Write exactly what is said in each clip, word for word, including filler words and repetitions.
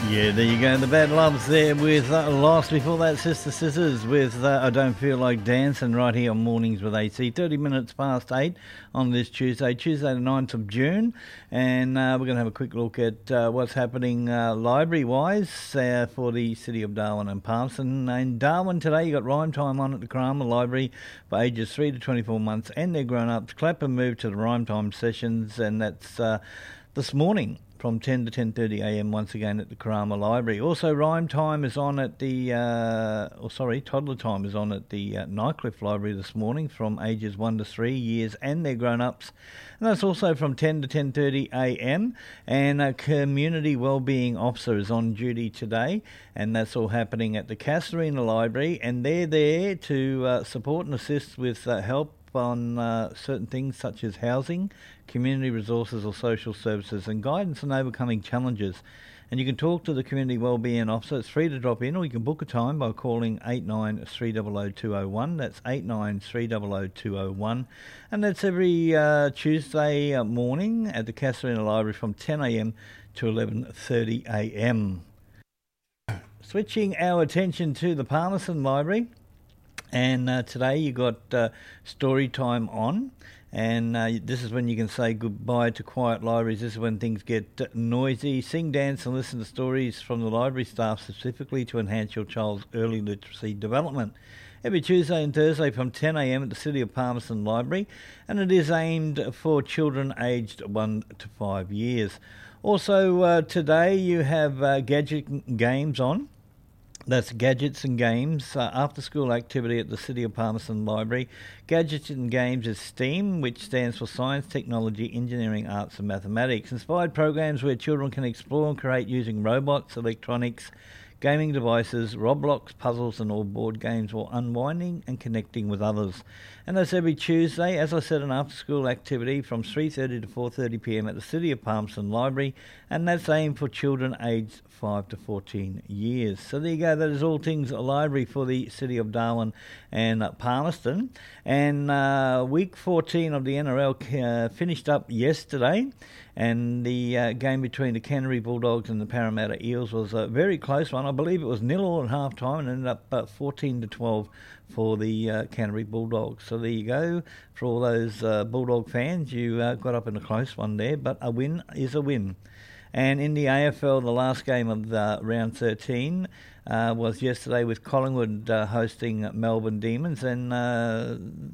Yeah, there you go. The Bad Loves there with uh, Lost. Before that, Sister Scissors with uh, I Don't Feel Like Dancing right here on Mornings with A C. thirty minutes past eight on this Tuesday, Tuesday the ninth of June. And uh, we're going to have a quick look at uh, what's happening uh, library-wise uh, for the City of Darwin and Palmerston. In Darwin today, you got Rhyme Time on at the Karama Library for ages three to twenty-four months and their grown-ups. Clapham moved to the Rhyme Time sessions, and that's uh, this morning from ten to ten thirty a m once again at the Karama Library. Also, Rhyme Time is on at the, uh, oh sorry, Toddler Time is on at the uh, Nightcliff Library this morning from ages one to three years and their grown-ups. And that's also from ten to ten thirty a m And a Community Wellbeing Officer is on duty today, and that's all happening at the Casuarina Library, and they're there to uh, support and assist with uh, help on uh, certain things such as housing, community resources or social services, and guidance on overcoming challenges. And you can talk to the Community Wellbeing Officer. It's free to drop in, or you can book a time by calling eight nine three zero zero two zero one. That's eight nine three zero zero two zero one. And that's every uh, Tuesday uh, morning at the Casuarina Library from ten a m to eleven thirty a m Switching our attention to the Palmerston Library. And uh, today you got uh, story time on, and uh, this is when you can say goodbye to quiet libraries. This is when things get uh, noisy. Sing, dance and listen to stories from the library staff specifically to enhance your child's early literacy development. Every Tuesday and Thursday from ten a m at the City of Palmerston Library, and it is aimed for children aged one to five years. Also uh, today you have uh, gadget games on. That's Gadgets and Games, uh, after-school activity at the City of Palmerston Library. Gadgets and Games is STEAM, which stands for Science, Technology, Engineering, Arts and Mathematics. Inspired programs where children can explore and create using robots, electronics, gaming devices, Roblox, puzzles and all board games, or unwinding and connecting with others. And that's every Tuesday, as I said, an after-school activity from three thirty to four thirty p m at the City of Palmerston Library, and that's aimed for children aged five to fourteen years. So there you go, that is all things library for the City of Darwin and uh, Palmerston. And uh, week fourteen of the N R L uh, finished up yesterday, and the uh, game between the Canterbury Bulldogs and the Parramatta Eels was a very close one. I believe it was nil all at half time and ended up uh, fourteen to twelve for the uh, Canterbury Bulldogs. So there you go, for all those uh, Bulldog fans, you uh, got up in a close one there, but a win is a win. And in the A F L, the last game of the round thirteen uh, was yesterday with Collingwood uh, hosting Melbourne Demons, and uh,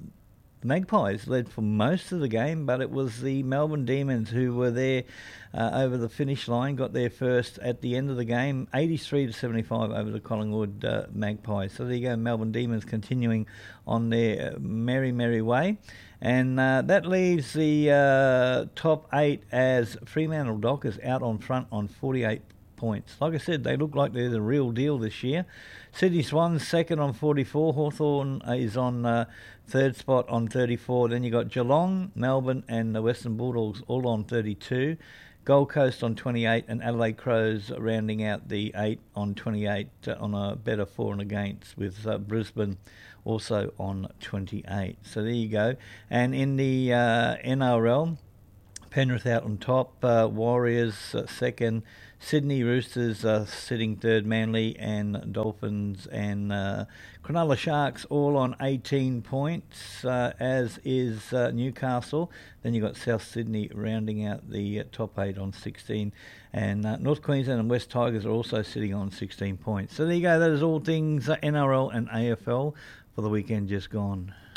the Magpies led for most of the game, but it was the Melbourne Demons who were there uh, over the finish line, got there first at the end of the game, eighty-three to seventy-five over the Collingwood uh, Magpies. So there you go, Melbourne Demons continuing on their merry, merry way. And uh, that leaves the uh, top eight as Fremantle Dockers out on front on forty-eight points. Like I said, they look like they're the real deal this year. Sydney Swans second on forty-four. Hawthorn is on uh, third spot on thirty-four. Then you got Geelong, Melbourne and the Western Bulldogs all on thirty-two. Gold Coast on twenty-eight, and Adelaide Crows rounding out the eight on twenty-eight uh, on a better for and against, with uh, Brisbane also on twenty-eight. So there you go. And in the uh, N R L, Penrith out on top, uh, Warriors uh, second, Sydney Roosters uh, sitting third, Manly and Dolphins and uh, Cronulla Sharks all on eighteen points, uh, as is uh, Newcastle. Then you've got South Sydney rounding out the uh, top eight on sixteen, and uh, North Queensland and West Tigers are also sitting on sixteen points. So there you go, that is all things uh, N R L and A F L for the weekend just gone.